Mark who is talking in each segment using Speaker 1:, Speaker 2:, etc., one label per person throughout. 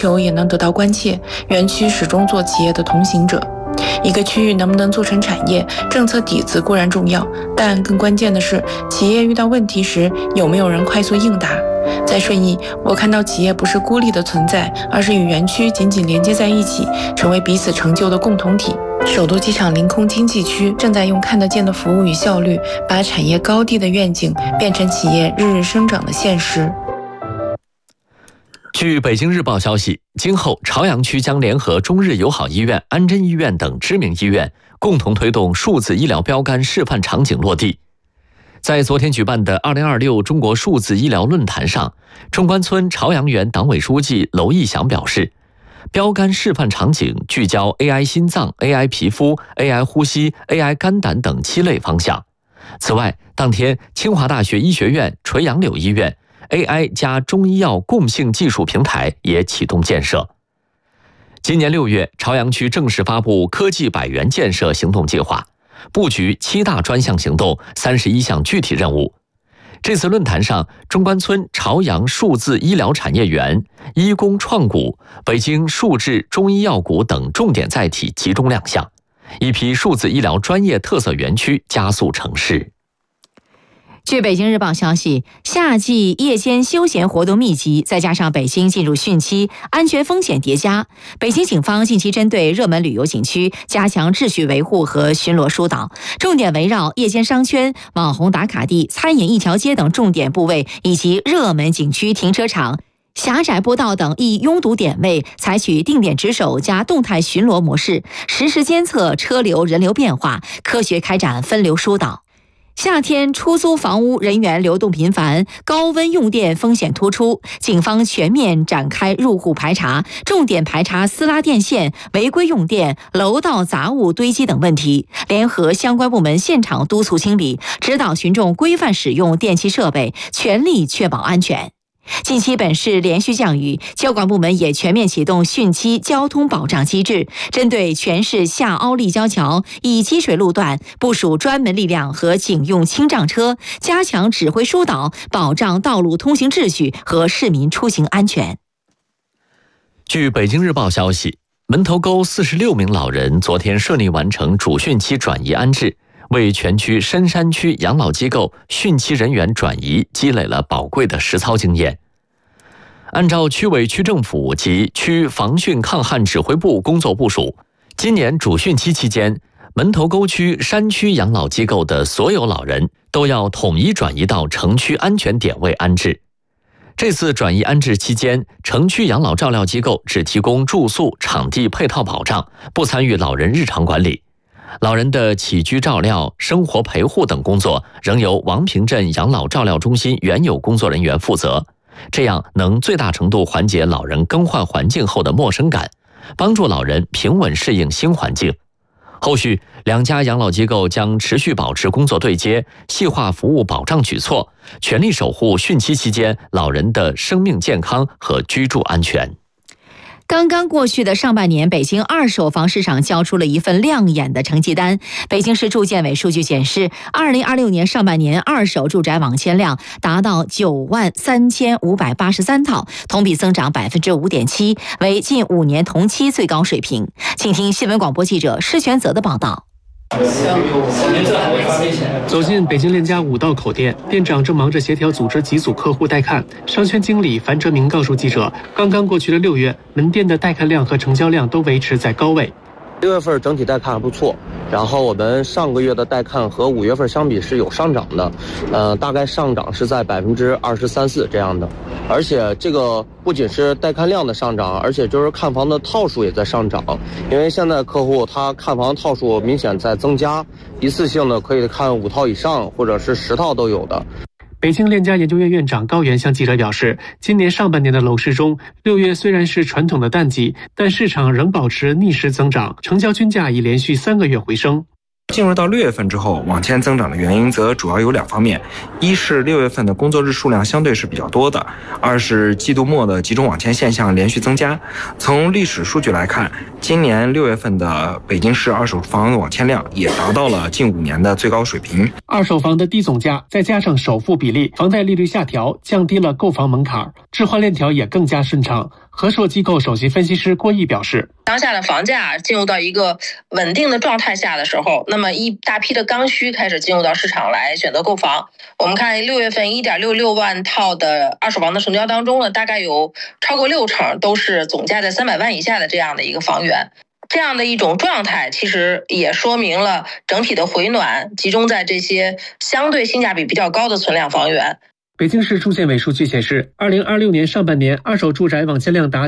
Speaker 1: 求也能得到关切，园区始终做企业的同行者。一个区域能不能做成产业，政策底子固然重要，但更关键的是，企业遇到问题时有没有人快速应答。在顺义，我看到企业不是孤立的存在，而是与园区紧紧连接在一起，成为彼此成就的共同体。首都机场临空经济区正在用看得见的服务与效率，把产业高地的愿景变成企业日日生长的现实。
Speaker 2: 据北京日报消息，今后朝阳区将联合中日友好医院、安贞医院等知名医院，共同推动数字医疗标杆示范场景落地。在昨天举办的2026中国数字医疗论坛上，中关村朝阳园党委书记娄义祥表示，标杆示范场景聚焦 AI 心脏、AI 皮肤、AI 呼吸、AI 肝胆等7类方向。此外，当天清华大学医学院、垂杨柳医院 AI 加中医药共性技术平台也启动建设。今年6月，朝阳区正式发布科技百元建设行动计划，布局7大专项行动、31项具体任务。这次论坛上，中关村朝阳数字医疗产业园、医工创股、北京数智中医药股等重点载体集中亮相，一批数字医疗专业特色园区加速成市。
Speaker 3: 据北京日报消息，夏季夜间休闲活动密集，再加上北京进入汛期，安全风险叠加，北京警方近期针对热门旅游景区加强秩序维护和巡逻疏导，重点围绕夜间商圈、网红打卡地、餐饮一条街等重点部位以及热门景区停车场、狭窄坡道等易拥堵点位，采取定点值守加动态巡逻模式，实时监测车流人流变化，科学开展分流疏导。夏天出租房屋人员流动频繁，高温用电风险突出，警方全面展开入户排查，重点排查私拉电线、违规用电、楼道杂物堆积等问题，联合相关部门现场督促清理，指导群众规范使用电气设备，全力确保安全。近期本市连续降雨，交管部门也全面启动汛期交通保障机制，针对全市下凹立交桥、易积水路段部署专门力量和警用轻障车，加强指挥疏导，保障道路通行秩序和市民出行安全。
Speaker 2: 据北京日报消息，门头沟46名老人昨天顺利完成主汛期转移安置，为全区深山区养老机构汛期人员转移积累了宝贵的实操经验。按照区委区政府及区防汛抗旱指挥部工作部署，今年主汛期期间，门头沟区山区养老机构的所有老人都要统一转移到城区安全点位安置。这次转移安置期间，城区养老照料机构只提供住宿、场地配套保障，不参与老人日常管理。老人的起居照料、生活陪护等工作仍由王平镇养老照料中心原有工作人员负责，这样能最大程度缓解老人更换环境后的陌生感，帮助老人平稳适应新环境。后续2家养老机构将持续保持工作对接，细化服务保障举措，全力守护汛期期间老人的生命健康和居住安全。
Speaker 3: 刚刚过去的上半年，北京二手房市场交出了一份亮眼的成绩单。北京市住建委数据显示，2026年上半年二手住宅网签量达到93583套，同比增长5.7%，为近5年同期最高水平。请听新闻广播记者施全泽的报道。
Speaker 4: 走进北京链家5道口店，店长正忙着协调组织几组客户带看。商圈经理樊哲明告诉记者，刚刚过去的6月，门店的带看量和成交量都维持在高位。
Speaker 5: 6月份整体带看还不错，然后我们上个月的带看和5月份相比是有上涨的，大概上涨是在23%、24%这样的。而且这个不仅是带看量的上涨，而且就是看房的套数也在上涨，因为现在客户他看房套数明显在增加，一次性的可以看5套以上，或者是10套都有的。
Speaker 4: 北京链家研究院院长高原向记者表示，今年上半年的楼市中，6月虽然是传统的淡季，但市场仍保持逆势增长，成交均价已连续3个月回升。
Speaker 6: 进入到6月份之后，网签增长的原因则主要有2方面，一是6月份的工作日数量相对是比较多的，二是季度末的集中网签现象连续增加。从历史数据来看，今年6月份的北京市二手房的网签量也达到了近5年的最高水平。
Speaker 4: 二手房的低总价再加上首付比例、房贷利率下调，降低了购房门槛，置换链条也更加顺畅。 和硕机构首席分析师郭毅表示，
Speaker 7: 当下的房价进入到一个稳定的状态下的时候，那么一大批的刚需开始进入到市场来选择购房。我们看6月份 1.66 万套的二手房的成交当中呢，大概有超过60%都是总价在300万以下的这样的一个房源。这样的一种状态其实也说明了整体的回暖集中在这些相对性价比比较高的存量房源。
Speaker 4: 北京市住建委数据显示，2026年上半年二手住宅网签量达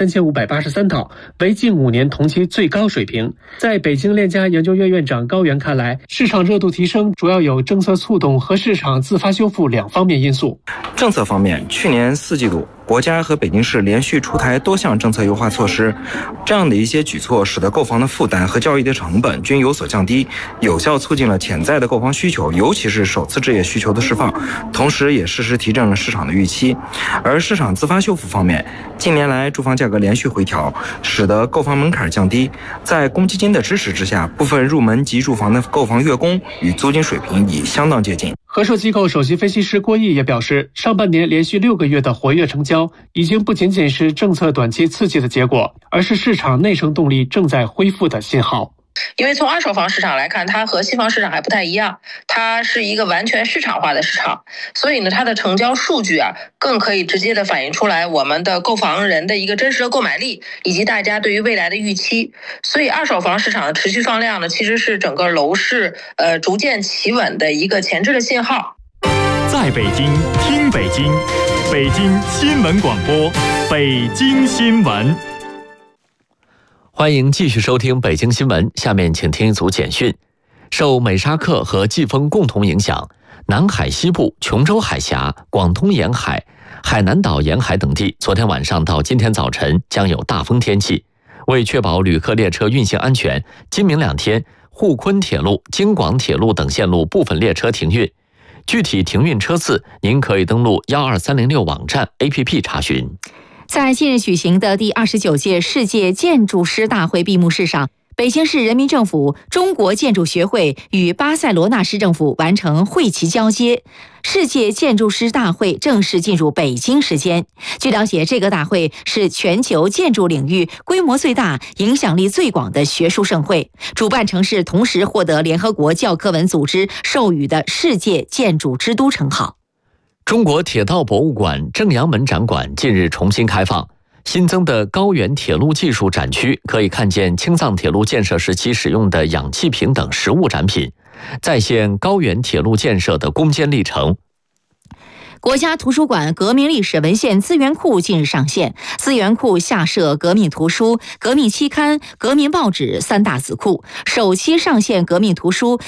Speaker 4: 93583套，为近5年同期最高水平。在北京链家研究院院长高原看来，市场热度提升主要有政策促动和市场自发修复2方面因素。
Speaker 6: 政策方面，去年4季度国家和北京市连续出台多项政策优化措施，这样的一些举措使得购房的负担和交易的成本均有所降低，有效促进了潜在的购房需求，尤其是首次置业需求的释放，同时也适时提振了市场的预期。而市场自发修复方面，近年来住房价格连续回调，使得购房门槛降低，在公积金的支持之下，部分入门级住房的购房月供与租金水平已相当接近。
Speaker 4: 和硕机构首席分析师郭毅也表示，上半年连续6个月的活跃成交，已经不仅仅是政策短期刺激的结果，而是市场内生动力正在恢复的信号。
Speaker 7: 因为从二手房市场来看，它和西房市场还不太一样，它是一个完全市场化的市场，所以呢，它的成交数据更可以直接的反映出来我们的购房人的一个真实的购买力，以及大家对于未来的预期。所以二手房市场的持续放量呢，其实是整个楼市逐渐企稳的一个前置的信号。
Speaker 8: 在北京听北京，北京新闻广播，北京新闻。
Speaker 2: 欢迎继续收听北京新闻，下面请听一组简讯。受美沙克和季风共同影响，南海西部、琼州海峡、广东沿海、海南岛沿海等地昨天晚上到今天早晨将有大风天气。为确保旅客列车运行安全，今明2天沪昆铁路、京广铁路等线路部分列车停运。具体停运车次，您可以登录12306网站 APP 查询。
Speaker 3: 在近日举行的第29届世界建筑师大会闭幕式上，北京市人民政府中国建筑学会与巴塞罗那市政府完成会旗交接，世界建筑师大会正式进入北京时间。据了解，这个大会是全球建筑领域规模最大、影响力最广的学术盛会，主办城市同时获得联合国教科文组织授予的世界建筑之都称号。
Speaker 2: 中国铁道博物馆正阳门展馆近日重新开放，新增的高原铁路技术展区可以看见青藏铁路建设时期使用的氧气瓶等实物展品，再现高原铁路建设的攻坚历程。
Speaker 3: 国家图书馆革命历史文献资源库近日上线，资源库下设革命图书、革命期刊、革命报纸3大子库，首期上线革命图书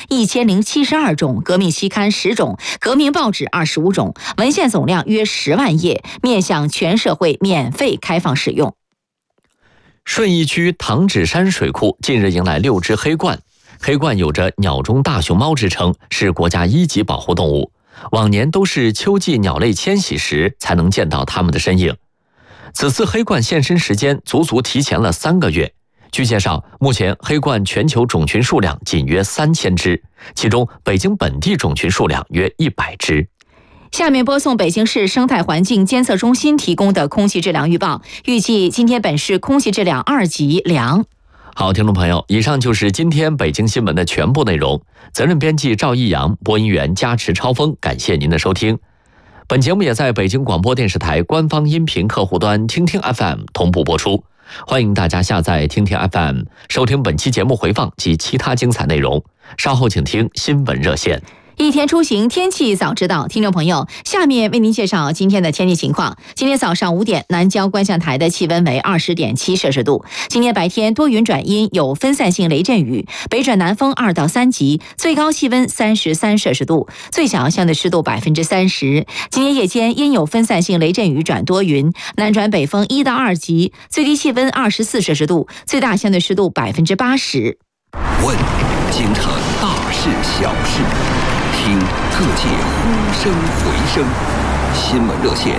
Speaker 3: 1072种，革命期刊10种，革命报纸25种，文献总量约10万页，面向全社会免费开放使用。
Speaker 2: 顺义区唐纸山水库近日迎来6只黑鹳，黑鹳有着鸟中大熊猫之称，是国家1级保护动物。往年都是秋季鸟类迁徙时才能见到它们的身影，此次黑鹳现身时间足足提前了3个月。据介绍，目前黑鹳全球种群数量仅约3000只，其中北京本地种群数量约100只。
Speaker 3: 下面播送北京市生态环境监测中心提供的空气质量预报，预计今天本市空气质量2级良。
Speaker 2: 好，听众朋友，以上就是今天北京新闻的全部内容。责任编辑赵一阳，播音员加持超峰，感谢您的收听。本节目也在北京广播电视台官方音频客户端听听 FM 同步播出，欢迎大家下载听听 FM 收听本期节目回放及其他精彩内容。稍后请听新闻热线。
Speaker 3: 一天出行，天气早知道。听众朋友，下面为您介绍今天的天气情况。今天早上5点，南郊观象台的气温为20.7摄氏度。今天白天多云转阴，有分散性雷阵雨，北转南风2到3级，最高气温33摄氏度，最小相对湿度30%。今天夜间阴有分散性雷阵雨转多云，南转北风1到2级，最低气温24摄氏度，最大相对湿度80%。
Speaker 9: 问京城大事小事，听各界呼声回声。新闻热线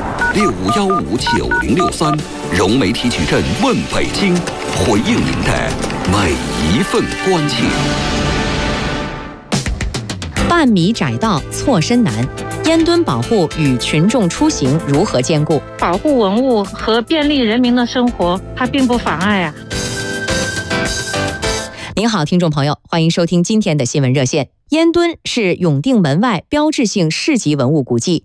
Speaker 9: 65159063，融媒体矩阵问北京，回应您的每一份关切。
Speaker 10: 半米窄道错身难，
Speaker 3: 烟墩保护与群众出行如何兼顾？
Speaker 10: 保护文物和便利人民的生活，它并不妨碍啊。
Speaker 3: 您好，听众朋友，欢迎收听今天的新闻热线。烟墩是永定门外标志性市级文物古迹，